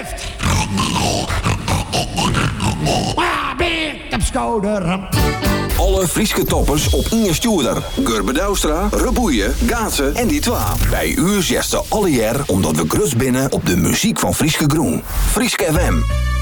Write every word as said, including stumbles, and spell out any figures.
lift. Ah, beer op schouder. Alle Frieske toppers op Inge Stuurder, Gurbe Douwstra, Reboeien, Gaatsen en die twa. Bij u zesde alle jaar omdat we grus binnen op de muziek van Frieske Groen. Frieske F M.